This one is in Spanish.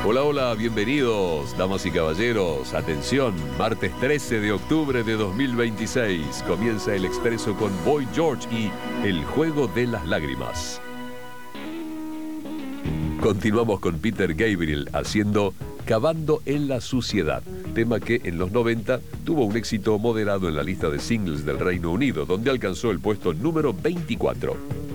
Hola, hola, bienvenidos, damas y caballeros. Atención, martes 13 de octubre de 2026. Comienza El Expreso con Boy George y El Juego de las Lágrimas. Continuamos con Peter Gabriel haciendo Cavando en la Suciedad, tema que en los 90 tuvo un éxito moderado en la lista de singles del Reino Unido, donde alcanzó el puesto número 24.